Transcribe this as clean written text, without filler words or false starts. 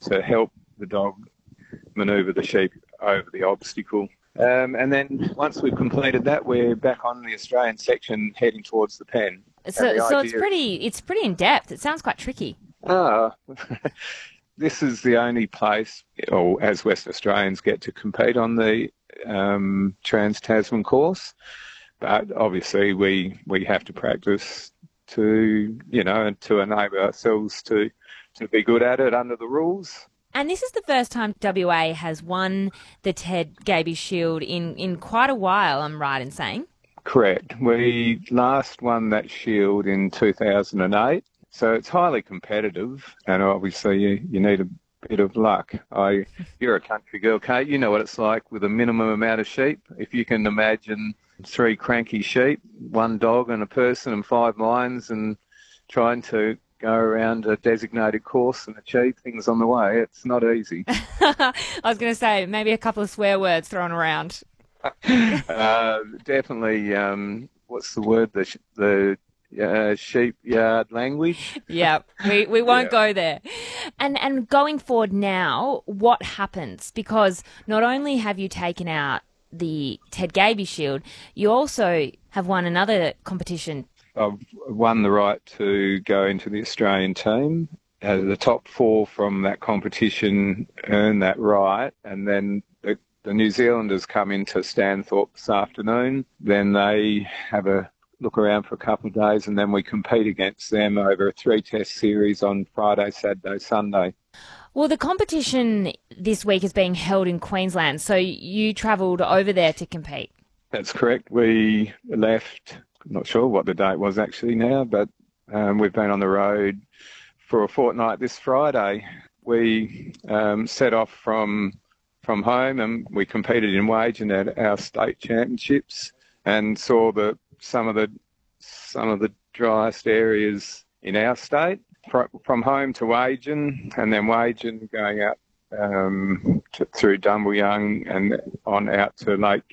to help the dog manoeuvre the sheep over the obstacle. And then once we've completed that, we're back on the Australian section heading towards the pen. So it's pretty in depth. It sounds quite tricky. Ah, this is the only place, or as West Australians get to compete on the Trans-Tasman course. But obviously we have to practice to enable ourselves to be good at it under the rules. And this is the first time WA has won the Ted Gaby Shield in quite a while, I'm right in saying? Correct. We last won that shield in 2008, so it's highly competitive, and obviously you need a bit of luck. You're a country girl, Kate. You know what it's like with a minimum amount of sheep. If you can imagine 3 cranky sheep, 1 dog and a person and 5 lions, and trying to go around a designated course and achieve things on the way, it's not easy. I was going to say, maybe a couple of swear words thrown around. Definitely, what's the word? The sheep yard language. Yeah, we won't go there. And going forward now, what happens? Because not only have you taken out the Ted Gaby Shield, you also have won another competition. I've won the right to go into the Australian team. The top 4 from that competition earn that right, and then the New Zealanders come into Stanthorpe this afternoon. Then they have a look around for a couple of days, and then we compete against them over a 3-test series on Friday, Saturday, Sunday. Well, the competition this week is being held in Queensland, so you travelled over there to compete. That's correct. We left, I'm not sure what the date was actually now, but we've been on the road for a fortnight this Friday. We set off from home, and we competed in Wagen at our state championships and saw some of the driest areas in our state. From home to Wagen, and then Wagen going out through Dumbleyung and on out to Lake